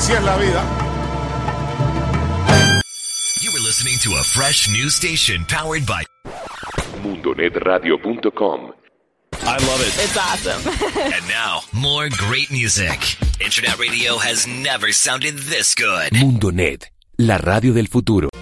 Así es la vida. You were listening to a fresh new station powered by MundoNetRadio.com. I love it. It's awesome. And now, more great music. Internet radio has never sounded this good. MundoNet, la radio del futuro.